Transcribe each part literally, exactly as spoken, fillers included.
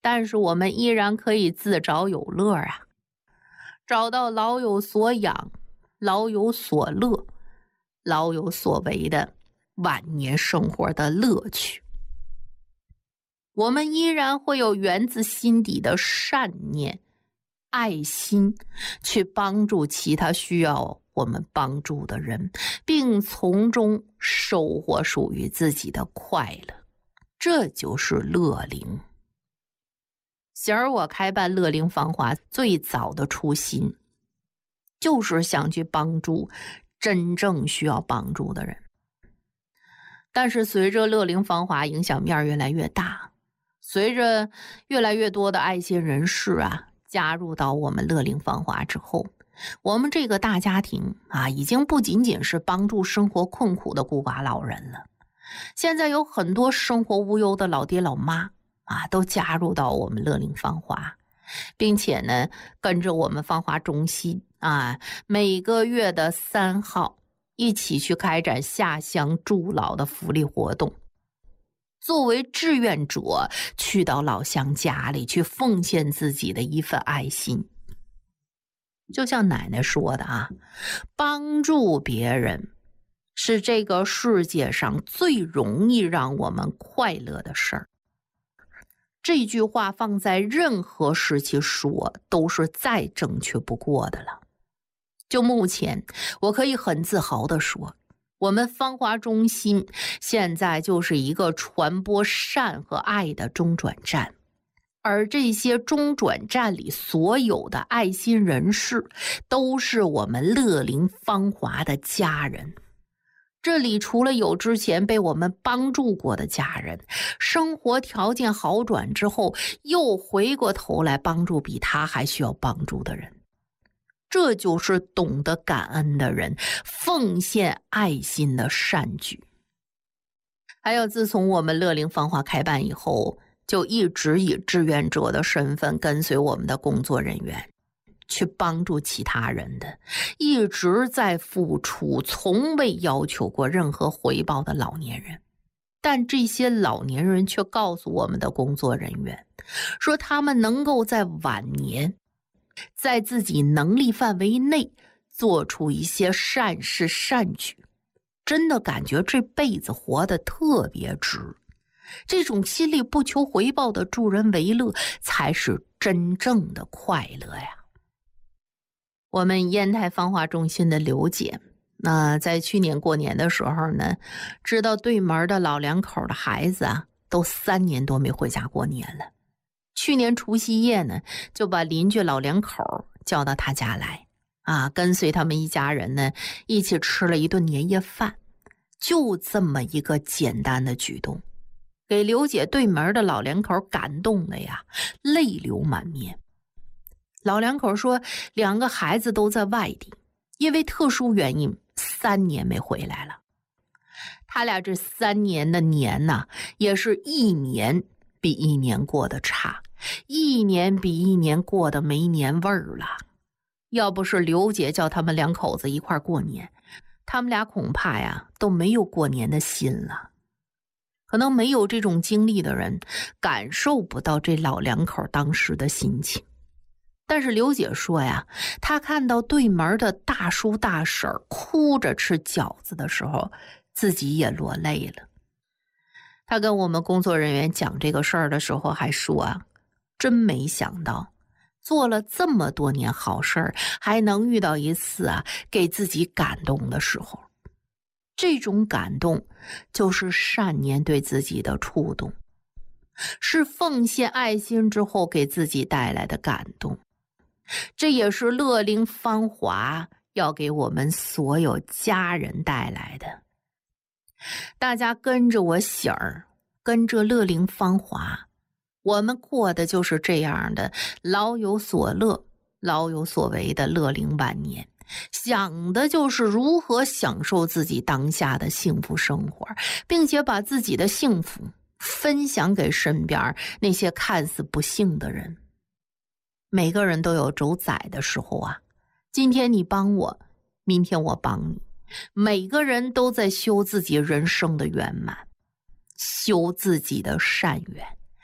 但是我们依然可以自找有乐啊，找到老有所养、老有所乐、老有所为的晚年生活的乐趣。我们依然会有源自心底的善念、爱心，去帮助其他需要我们帮助的人，并从中收获属于自己的快乐。这就是乐龄。喜儿我开办乐龄芳华最早的初心，就是想去帮助真正需要帮助的人。但是随着乐龄芳华影响面越来越大，随着越来越多的爱心人士啊加入到我们乐龄芳华之后，我们这个大家庭啊，已经不仅仅是帮助生活困苦的孤寡老人了。现在有很多生活无忧的老爹老妈啊，都加入到我们乐龄芳华，并且呢，跟着我们芳华中心啊，每个月的三号一起去开展下乡助老的福利活动。作为志愿者，去到老乡家里去奉献自己的一份爱心。就像奶奶说的啊，帮助别人是这个世界上最容易让我们快乐的事儿。这句话放在任何时期说，都是再正确不过的了。就目前，我可以很自豪地说，我们芳华中心现在就是一个传播善和爱的中转站，而这些中转站里所有的爱心人士，都是我们乐龄芳华的家人。这里除了有之前被我们帮助过的家人，生活条件好转之后，又回过头来帮助比他还需要帮助的人。这就是懂得感恩的人奉献爱心的善举。还有自从我们乐龄芳华开办以后，就一直以志愿者的身份跟随我们的工作人员去帮助其他人的，一直在付出，从未要求过任何回报的老年人。但这些老年人却告诉我们的工作人员，说他们能够在晚年在自己能力范围内做出一些善事善举，真的感觉这辈子活得特别值。这种心里不求回报的助人为乐，才是真正的快乐呀。我们烟台芳华中心的刘姐，那在去年过年的时候呢，知道对门的老两口的孩子啊，都三年多没回家过年了。去年除夕夜呢，就把邻居老两口叫到他家来啊，跟随他们一家人呢，一起吃了一顿年夜饭。就这么一个简单的举动，给刘姐对门的老两口感动的呀，泪流满面。老两口说，两个孩子都在外地，因为特殊原因三年没回来了。他俩这三年的年呢，也是一年比一年过得差，一年比一年过得没年味儿了。要不是刘姐叫他们两口子一块过年，他们俩恐怕呀都没有过年的心了。可能没有这种经历的人，感受不到这老两口当时的心情。但是刘姐说呀，她看到对门的大叔大婶哭着吃饺子的时候，自己也落泪了。她跟我们工作人员讲这个事儿的时候还说啊，真没想到做了这么多年好事儿，还能遇到一次啊给自己感动的时候。这种感动就是善念对自己的触动，是奉献爱心之后给自己带来的感动。这也是乐龄芳华要给我们所有家人带来的。大家跟着我喜儿，跟着乐龄芳华，我们过的就是这样的老有所乐、老有所为的乐龄晚年，想的就是如何享受自己当下的幸福生活，并且把自己的幸福分享给身边那些看似不幸的人。每个人都有走窄的时候啊，今天你帮我，明天我帮你，每个人都在修自己人生的圆满，修自己的善缘，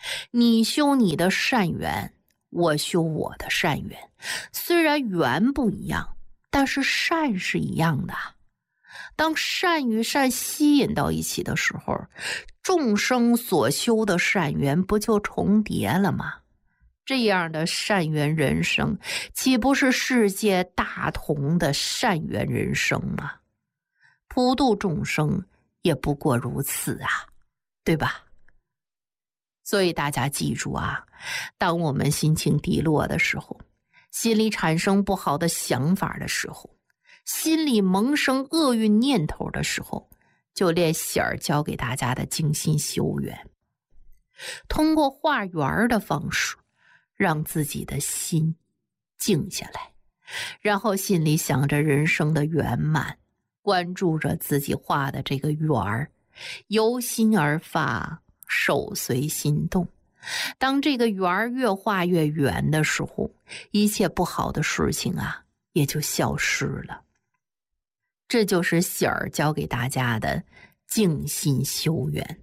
你修你的善缘，我修我的善缘，虽然缘不一样，但是善是一样的。当善与善吸引到一起的时候，众生所修的善缘不就重叠了吗？这样的善缘人生，岂不是世界大同的善缘人生吗？普度众生也不过如此啊，对吧？所以大家记住啊，当我们心情低落的时候，心里产生不好的想法的时候，心里萌生厄运念头的时候，就练喜儿教给大家的静心修缘，通过画圆的方式让自己的心静下来，然后心里想着人生的圆满，关注着自己画的这个圆儿，由心而发，手随心动。当这个圆儿越画越圆的时候，一切不好的事情啊也就消失了。这就是喜儿教给大家的静心修缘。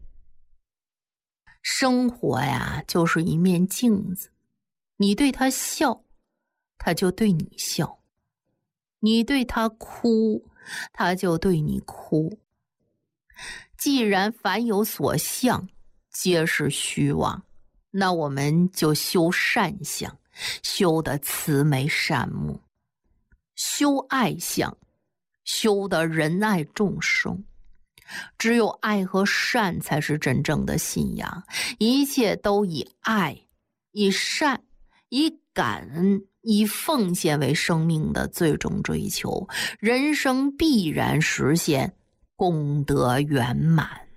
生活呀，就是一面镜子，你对他笑，他就对你笑；你对他哭，他就对你哭。既然凡有所向，皆是虚妄，那我们就修善相，修得慈眉善目；修爱相，修得仁爱众生。只有爱和善才是真正的信仰，一切都以爱、以善、以感恩、以奉献为生命的最终追求，人生必然实现功德圆满。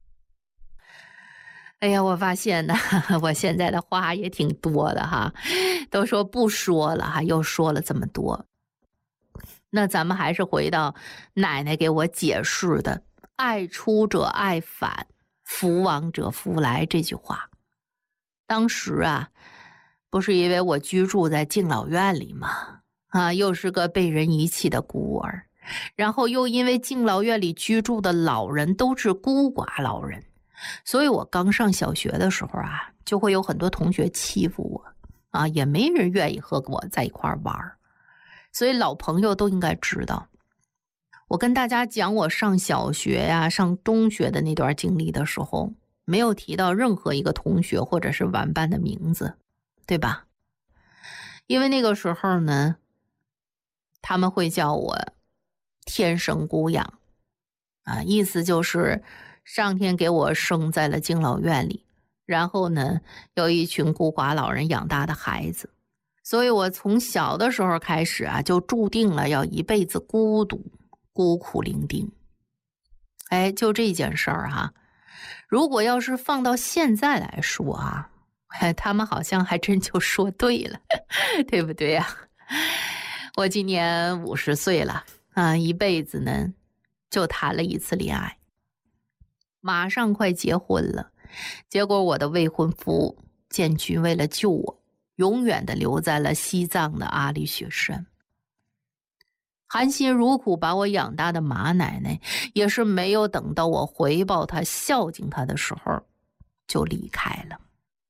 哎呀，我发现呢，我现在的话也挺多的哈，都说不说了哈，又说了这么多。那咱们还是回到奶奶给我解释的爱出者爱返，福往者福来这句话。当时啊，不是因为我居住在敬老院里吗？啊，又是个被人遗弃的孤儿，然后又因为敬老院里居住的老人都是孤寡老人，所以我刚上小学的时候啊，就会有很多同学欺负我啊，也没人愿意和我在一块玩。所以老朋友都应该知道，我跟大家讲我上小学呀、上中学的那段经历的时候，没有提到任何一个同学或者是玩伴的名字，对吧？因为那个时候呢，他们会叫我天生孤养啊，意思就是上天给我生在了敬老院里，然后呢，有一群孤寡老人养大的孩子。所以我从小的时候开始啊，就注定了要一辈子孤独、孤苦伶仃。哎，就这件事儿哈，如果要是放到现在来说啊，哎，他们好像还真就说对了，对不对呀？我今年五十岁了啊，一辈子呢就谈了一次恋爱，马上快结婚了，结果我的未婚夫建军为了救我，永远的留在了西藏的阿里雪山。含辛茹苦把我养大的马奶奶，也是没有等到我回报她、孝敬她的时候，就离开了。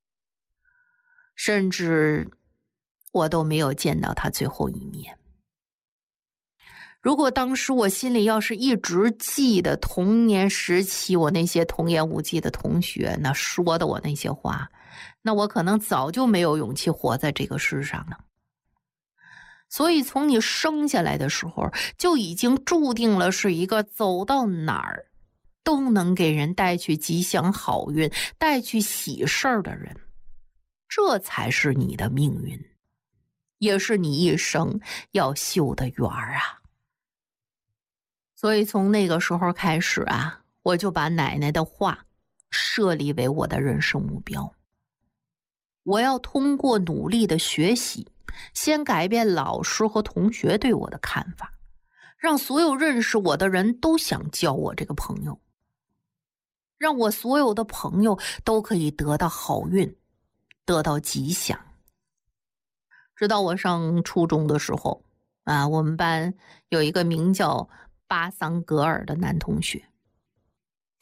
甚至我都没有见到她最后一面。如果当时我心里要是一直记得童年时期我那些童言无忌的同学那说的我那些话，那我可能早就没有勇气活在这个世上了。所以从你生下来的时候，就已经注定了是一个走到哪儿都能给人带去吉祥好运、带去喜事儿的人，这才是你的命运，也是你一生要修的缘儿啊。所以从那个时候开始啊，我就把奶奶的话设立为我的人生目标。我要通过努力的学习，先改变老师和同学对我的看法，让所有认识我的人都想交我这个朋友，让我所有的朋友都可以得到好运，得到吉祥。直到我上初中的时候啊，我们班有一个名叫巴桑格尔的男同学，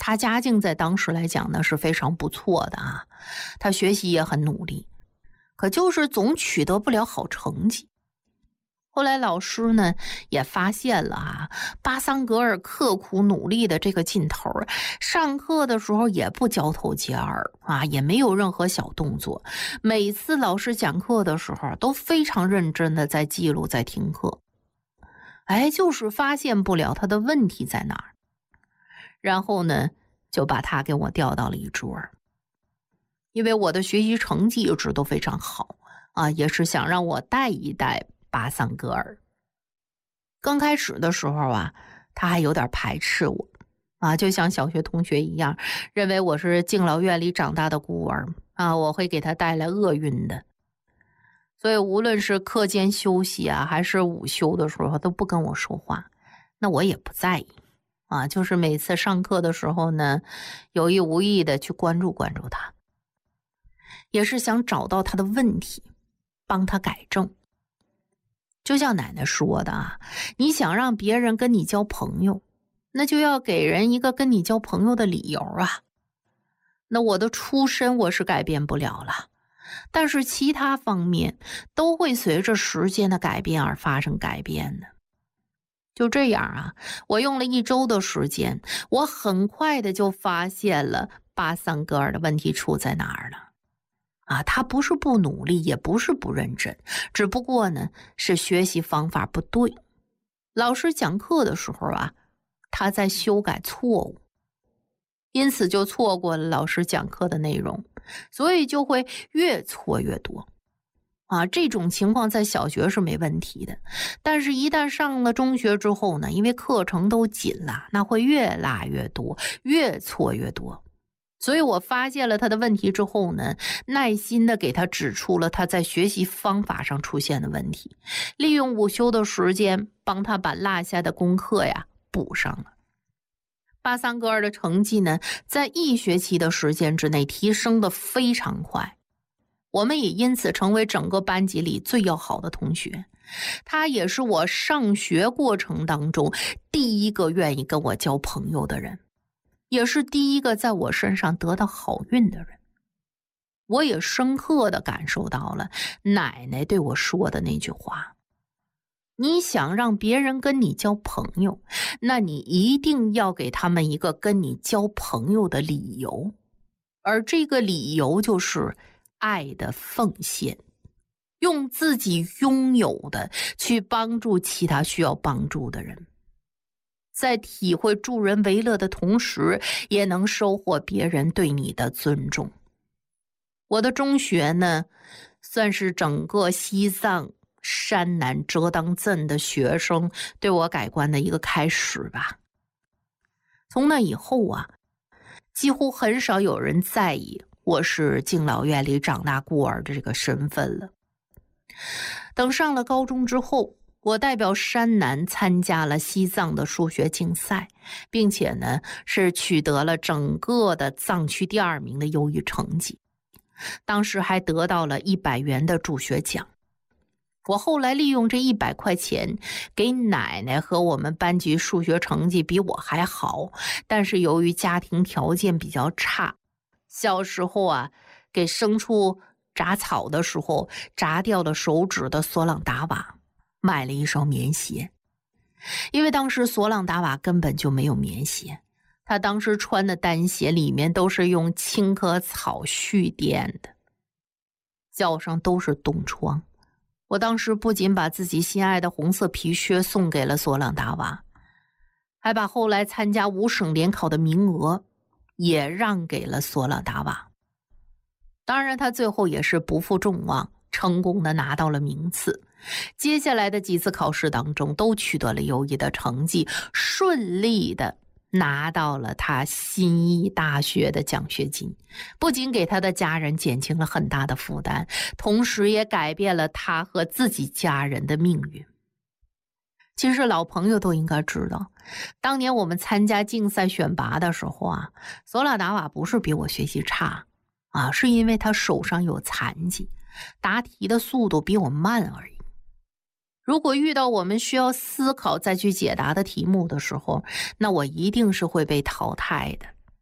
他家境在当时来讲呢是非常不错的啊，他学习也很努力，可就是总取得不了好成绩。后来老师呢也发现了啊，巴桑格尔刻苦努力的这个劲头，上课的时候也不交头接耳啊，也没有任何小动作，每次老师讲课的时候都非常认真的在记录，在听课。哎，就是发现不了他的问题在哪儿。然后呢就把他给我调到了一桌，因为我的学习成绩一直都非常好啊，也是想让我带一带巴桑格尔。刚开始的时候啊，他还有点排斥我啊，就像小学同学一样，认为我是敬老院里长大的孤儿啊，我会给他带来厄运的。所以无论是课间休息啊，还是午休的时候，都不跟我说话。那我也不在意啊，就是每次上课的时候呢，有意无意的去关注关注他，也是想找到他的问题，帮他改正。就像奶奶说的啊，你想让别人跟你交朋友，那就要给人一个跟你交朋友的理由啊。那我的出身我是改变不了了，但是其他方面都会随着时间的改变而发生改变的。就这样啊，我用了一周的时间，我很快的就发现了巴桑格尔的问题出在哪儿了。啊，他不是不努力，也不是不认真，只不过呢是学习方法不对。老师讲课的时候啊，他在修改错误，因此就错过了老师讲课的内容，所以就会越错越多。啊，这种情况在小学是没问题的，但是一旦上了中学之后呢，因为课程都紧了，那会越拉越多，越错越多。所以我发现了他的问题之后呢，耐心的给他指出了他在学习方法上出现的问题，利用午休的时间帮他把落下的功课呀补上了。巴桑格尔的成绩呢，在一学期的时间之内提升的非常快，我们也因此成为整个班级里最要好的同学。他也是我上学过程当中第一个愿意跟我交朋友的人，也是第一个在我身上得到好运的人。我也深刻地感受到了奶奶对我说的那句话，你想让别人跟你交朋友，那你一定要给他们一个跟你交朋友的理由，而这个理由就是爱的奉献，用自己拥有的去帮助其他需要帮助的人，在体会助人为乐的同时，也能收获别人对你的尊重。我的中学呢，算是整个西藏山南遮当镇的学生对我改观的一个开始吧。从那以后啊，几乎很少有人在意我是敬老院里长大孤儿的这个身份了。等上了高中之后，我代表山南参加了西藏的数学竞赛，并且呢是取得了整个的藏区第二名的优异成绩，当时还得到了一百元的助学奖。我后来利用这一百块钱给奶奶和我们班级数学成绩比我还好，但是由于家庭条件比较差，小时候啊给牲畜铡草的时候铡掉了手指的索朗达瓦买了一双棉鞋。因为当时索朗达瓦根本就没有棉鞋，他当时穿的单鞋里面都是用青稞草絮垫的，脚上都是冻疮。我当时不仅把自己心爱的红色皮靴送给了索朗达瓦，还把后来参加五省联考的名额也让给了索朗达瓦。当然他最后也是不负众望，成功的拿到了名次。接下来的几次考试当中都取得了优异的成绩，顺利的拿到了他新一大学的奖学金，不仅给他的家人减轻了很大的负担，同时也改变了他和自己家人的命运。其实老朋友都应该知道，当年我们参加竞赛选拔的时候啊，索拉达瓦不是比我学习差啊，是因为他手上有残疾，答题的速度比我慢而已。如果遇到我们需要思考再去解答的题目的时候，那我一定是会被淘汰的。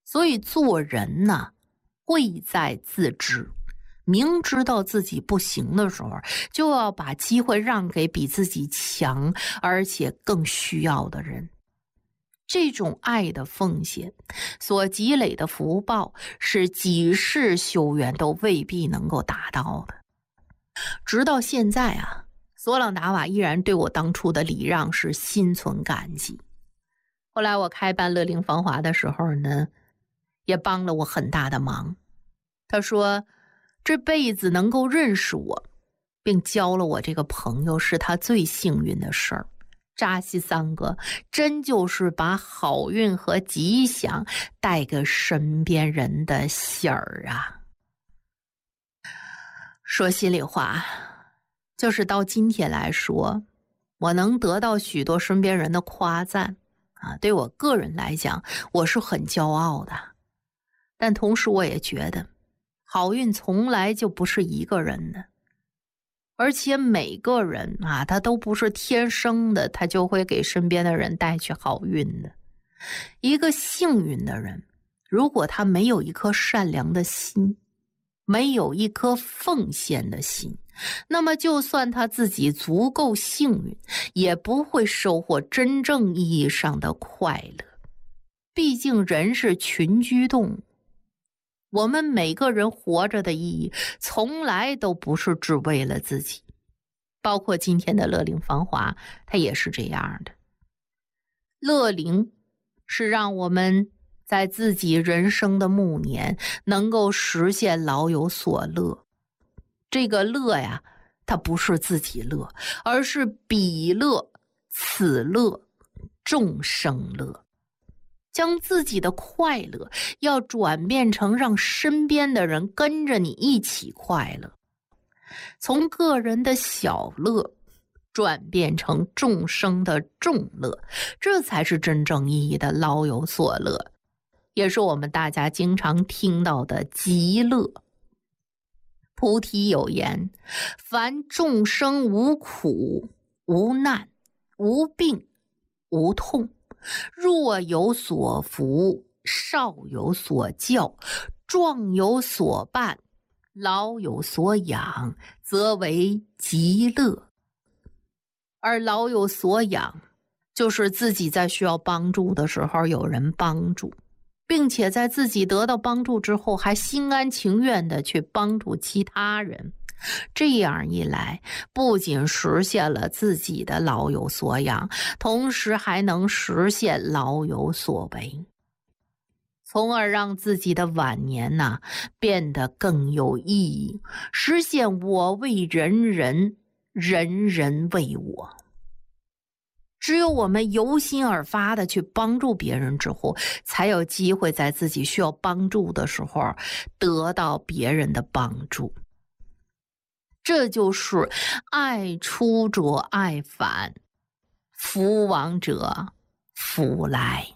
所以做人呢，贵在自知。明知道自己不行的时候，就要把机会让给比自己强而且更需要的人。这种爱的奉献所积累的福报，是几世修缘都未必能够达到的。直到现在啊，索朗达瓦依然对我当初的礼让是心存感激。后来我开办乐龄芳华的时候呢，也帮了我很大的忙。他说这辈子能够认识我并交了我这个朋友，是他最幸运的事儿。扎西桑格真就是把好运和吉祥带给身边人的信儿啊。说心里话，就是到今天来说，我能得到许多身边人的夸赞啊，对我个人来讲，我是很骄傲的。但同时我也觉得好运从来就不是一个人的，而且每个人啊，他都不是天生的，他就会给身边的人带去好运的。一个幸运的人，如果他没有一颗善良的心，没有一颗奉献的心，那么就算他自己足够幸运，也不会收获真正意义上的快乐。毕竟人是群居动物，我们每个人活着的意义从来都不是只为了自己，包括今天的乐龄芳华，它也是这样的。乐龄是让我们在自己人生的暮年能够实现老有所乐。这个乐呀，它不是自己乐，而是彼乐、此乐、众生乐。将自己的快乐要转变成让身边的人跟着你一起快乐，从个人的小乐转变成众生的众乐，这才是真正意义的老有所乐，也是我们大家经常听到的极乐。菩提有言，凡众生无苦无难无病无痛，若有所福，少有所教，壮有所伴，老有所养，则为极乐。而老有所养，就是自己在需要帮助的时候有人帮助，并且在自己得到帮助之后还心甘情愿地去帮助其他人。这样一来，不仅实现了自己的老有所养，同时还能实现老有所为，从而让自己的晚年呢、啊、变得更有意义，实现我为人人，人人为我。只有我们由心而发的去帮助别人之后，才有机会在自己需要帮助的时候得到别人的帮助。这就是爱出者爱返，福往者福来。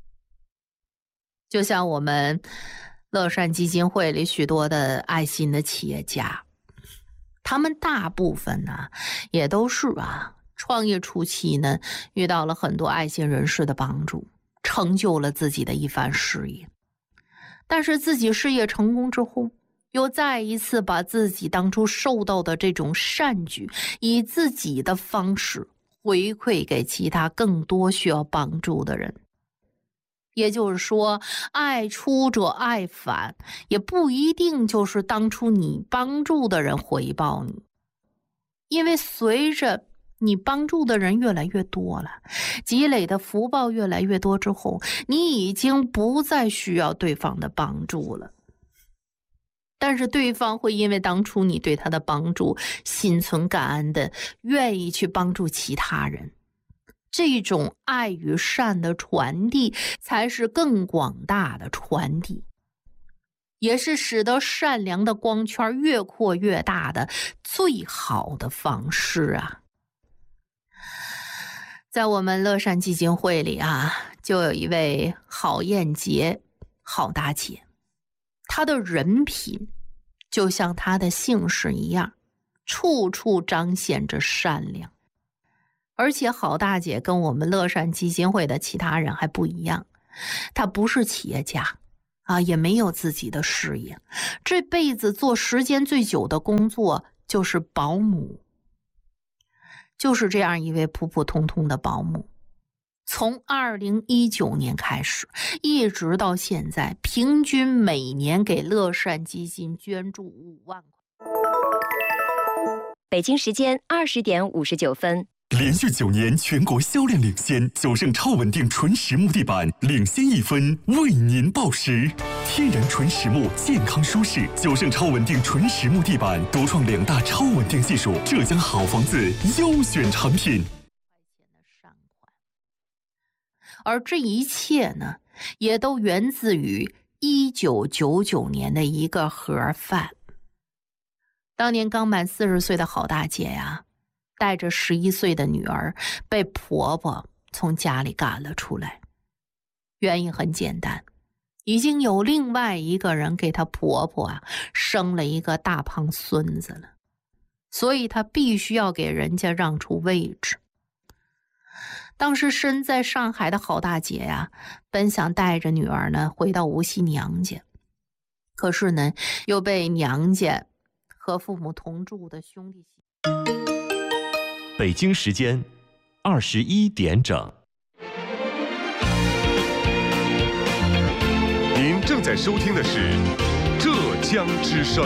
就像我们乐善基金会里许多的爱心的企业家，他们大部分呢也都是啊创业初期呢遇到了很多爱心人士的帮助，成就了自己的一番事业。但是自己事业成功之后，又再一次把自己当初受到的这种善举，以自己的方式回馈给其他更多需要帮助的人。也就是说，爱出者爱返，也不一定就是当初你帮助的人回报你，因为随着你帮助的人越来越多了，积累的福报越来越多之后，你已经不再需要对方的帮助了。但是对方会因为当初你对他的帮助，心存感恩的，愿意去帮助其他人。这种爱与善的传递，才是更广大的传递，也是使得善良的光圈越扩越大的最好的方式啊！在我们乐善基金会里啊，就有一位郝艳杰，郝大姐，她的人品就像她的姓氏一样，处处彰显着善良。而且郝大姐跟我们乐善基金会的其他人还不一样，她不是企业家， 啊，也没有自己的事业，这辈子做时间最久的工作就是保姆。就是这样一位普普通通的保姆，从二零一九年开始，一直到现在，平均每年给乐善基金捐助五万块。 北京时间二十点五十九分。 连续九年全国销量领先，九盛超稳定纯实木地板领先一分，为您报时。天然纯实木，健康舒适。九盛超稳定纯实木地板独创两大超稳定技术，浙江好房子优选产品。 而这一切呢，也都源自于一九九九年的一个盒饭。当年刚满四十岁的郝大姐呀，带着十一岁的女儿被婆婆从家里赶了出来。原因很简单，已经有另外一个人给她婆婆啊生了一个大胖孙子了，所以她必须要给人家让出位置。当时身在上海的郝大姐呀，本想带着女儿呢回到无锡娘家，可是呢又被娘家和父母同住的兄弟北京时间二十一点整。 您正在收听的是浙江之声。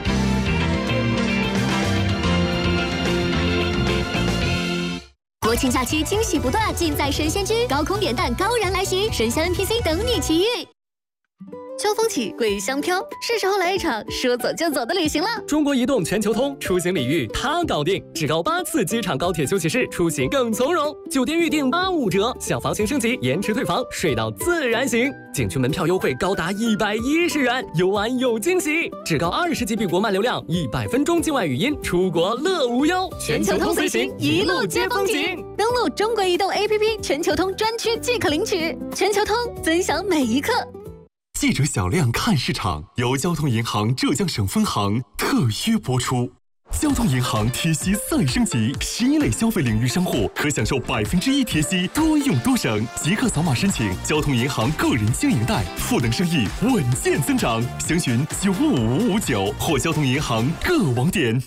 国庆假期惊喜不断，尽在神仙居，高空扁担高燃来袭，神仙 N P C 等你奇遇。秋风起，桂香飘，是时候来一场说走就走的旅行了。 中国移动全球通出行礼遇它搞定，只高八次机场高铁休息室，出行更从容。酒店预订八五折，小房型升级延迟退房，睡到自然醒。景区门票优惠高达一百一十元，游玩有惊喜。只高二十 G B 国漫流量，一百分钟境外语音，出国乐无忧。 全球通随行，一路接风景。登录中国移动 A P P 全球通专区即可领取。全球通，分享每一刻。 记者小亮看市场由交通银行浙江省分行特约播出。交通银行贴息再升级，十一类消费领域商户可享受百分之一贴息，多用多省。即刻扫码申请交通银行个人经营贷，赋能生意稳健增长。详询九五五五九或交通银行各网点。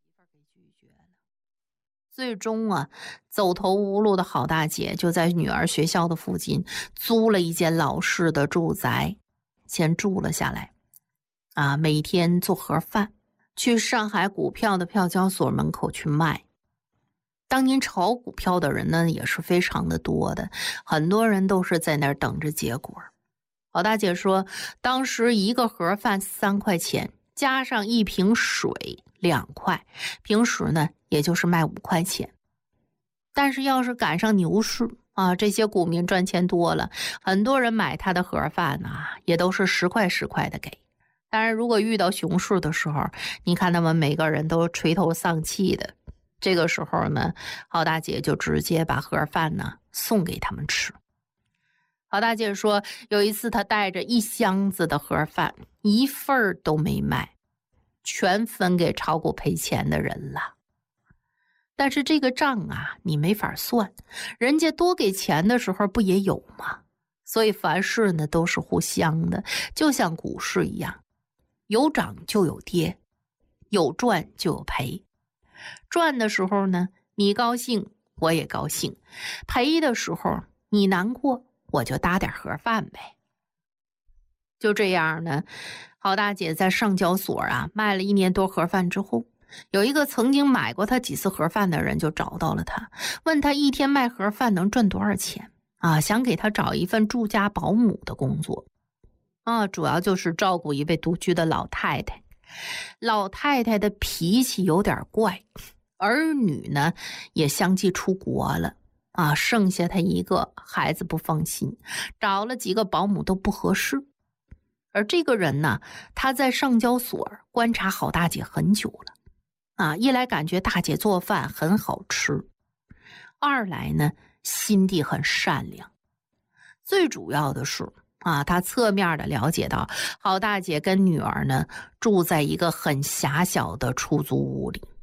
最终啊，走投无路的郝大姐就在女儿学校的附近租了一间老式的住宅，先住了下来。啊，每天做盒饭，去上海股票的票交所门口去卖。当年炒股票的人呢也是非常的多的，很多人都是在那儿等着结果。郝大姐说，当时一个盒饭三块钱，加上一瓶水两块，平时呢也就是卖五块钱。但是要是赶上牛市啊，这些股民赚钱多了，很多人买他的盒饭啊，也都是十块十块的给。当然如果遇到熊市的时候，你看他们每个人都垂头丧气的，这个时候呢，郝大姐就直接把盒饭呢送给他们吃。郝大姐说，有一次她带着一箱子的盒饭，一份儿都没卖，全分给炒股赔钱的人了。但是这个账啊，你没法算，人家多给钱的时候不也有吗？所以凡事呢都是互相的，就像股市一样，有涨就有跌，有赚就有赔。赚的时候呢，你高兴我也高兴，赔的时候你难过，我就搭点盒饭呗。就这样呢，郝大姐在上交所啊卖了一年多盒饭之后，有一个曾经买过她几次盒饭的人就找到了她，问她一天卖盒饭能赚多少钱啊？想给她找一份住家保姆的工作啊，主要就是照顾一位独居的老太太。老太太的脾气有点怪，儿女呢也相继出国了啊，剩下她一个，孩子不放心，找了几个保姆都不合适。而这个人呢，他在上交所观察郝大姐很久了啊，一来感觉大姐做饭很好吃，二来呢心地很善良，最主要的是啊，他侧面的了解到郝大姐跟女儿呢住在一个很狭小的出租屋里，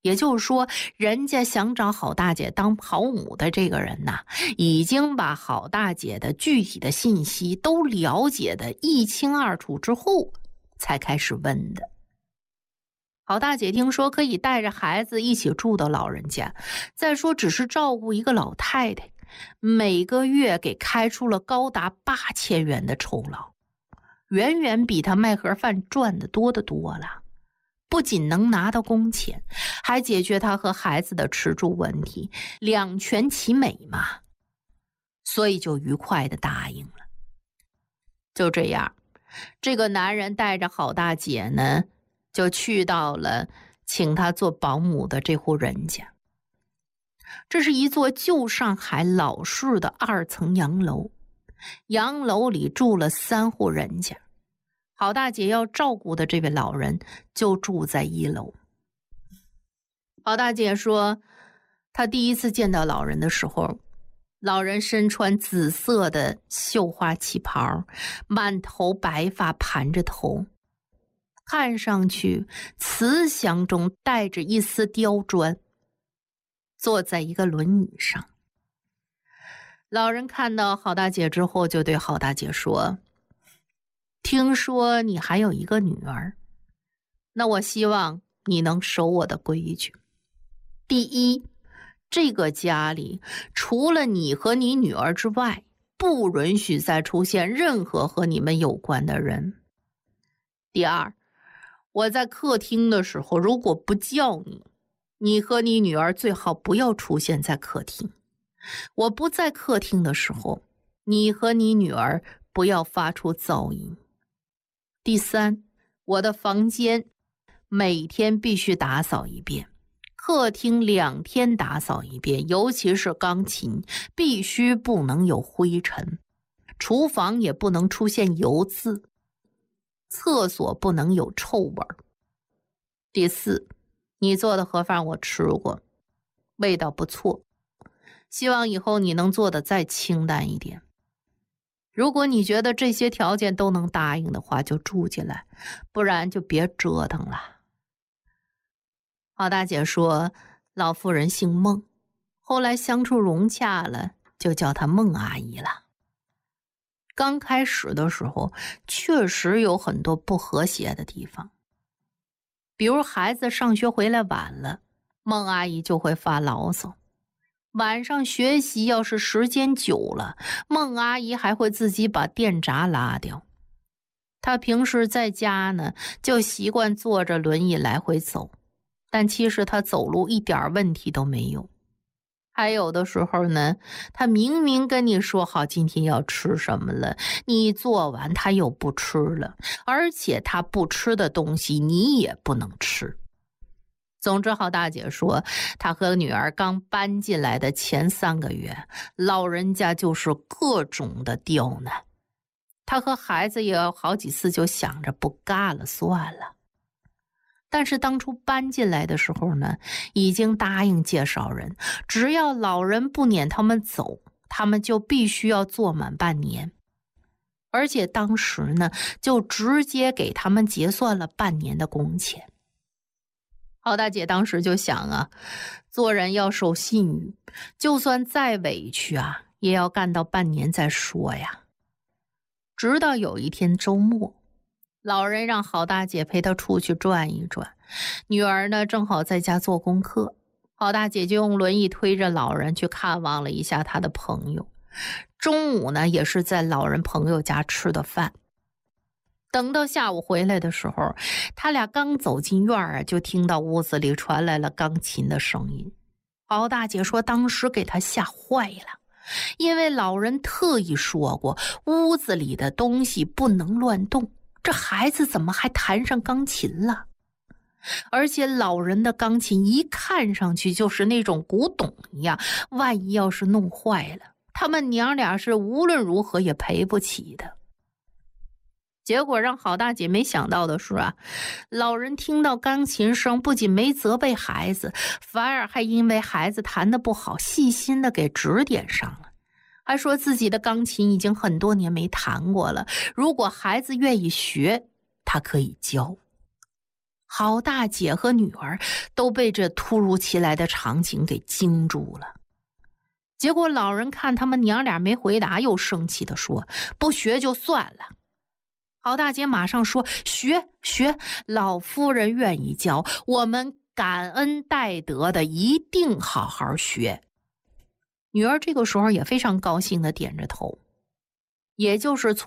也就是说，人家想找郝大姐当保姆的这个人呐，已经把郝大姐的具体的信息都了解的一清二楚之后，才开始问的。郝大姐听说可以带着孩子一起住到老人家，再说只是照顾一个老太太，每个月给开出了高达八千元的酬劳，远远比他卖盒饭赚的多得多了。不仅能拿到工钱，还解决他和孩子的吃住问题，两全其美嘛。所以就愉快的答应了。就这样，这个男人带着郝大姐呢，就去到了请他做保姆的这户人家。这是一座旧上海老式的二层洋楼，洋楼里住了三户人家。郝大姐要照顾的这位老人就住在一楼。郝大姐说，她第一次见到老人的时候，老人身穿紫色的绣花旗袍，满头白发盘着头，看上去慈祥中带着一丝刁钻，坐在一个轮椅上。老人看到郝大姐之后，就对郝大姐说，听说你还有一个女儿，那我希望你能守我的规矩。第一，这个家里除了你和你女儿之外，不允许再出现任何和你们有关的人。第二，我在客厅的时候，如果不叫你，你和你女儿最好不要出现在客厅。我不在客厅的时候，你和你女儿不要发出噪音。第三，我的房间每天必须打扫一遍，客厅两天打扫一遍，尤其是钢琴必须不能有灰尘，厨房也不能出现油渍，厕所不能有臭味。第四，你做的盒饭我吃过，味道不错，希望以后你能做的再清淡一点。如果你觉得这些条件都能答应的话，就住进来，不然就别折腾了。郝大姐说，老妇人姓孟，后来相处融洽了，就叫她孟阿姨了。刚开始的时候，确实有很多不和谐的地方，比如孩子上学回来晚了，孟阿姨就会发牢骚。晚上学习要是时间久了，孟阿姨还会自己把电闸拉掉。她平时在家呢，就习惯坐着轮椅来回走，但其实她走路一点问题都没有。还有的时候呢，她明明跟你说好今天要吃什么了，你做完她又不吃了，而且她不吃的东西你也不能吃。总之，郝大姐说，她和女儿刚搬进来的前三个月，老人家就是各种的刁难。她和孩子也有好几次就想着不干了，算了。但是当初搬进来的时候呢，已经答应介绍人，只要老人不撵他们走，他们就必须要做满半年。而且当时呢，就直接给他们结算了半年的工钱。郝大姐当时就想啊，做人要守信誉，就算再委屈啊，也要干到半年再说呀。直到有一天周末，老人让郝大姐陪他出去转一转，女儿呢正好在家做功课，郝大姐就用轮椅推着老人去看望了一下他的朋友。中午呢，也是在老人朋友家吃的饭。等到下午回来的时候，他俩刚走进院儿啊，就听到屋子里传来了钢琴的声音。郝大姐说，当时给她吓坏了，因为老人特意说过，屋子里的东西不能乱动，这孩子怎么还弹上钢琴了？而且老人的钢琴一看上去就是那种古董一样，万一要是弄坏了，他们娘俩是无论如何也赔不起的。结果让郝大姐没想到的是啊，老人听到钢琴声，不仅没责备孩子，反而还因为孩子弹得不好，细心的给指点上了，还说自己的钢琴已经很多年没弹过了，如果孩子愿意学，他可以教。 郝大姐和女儿都被这突如其来的场景给惊住了。结果老人看他们娘俩没回答，又生气地说：“不学就算了。”郝大姐马上说：“学学，老夫人愿意教，我们感恩戴德的，一定好好学。”女儿这个时候也非常高兴地点着头，也就是从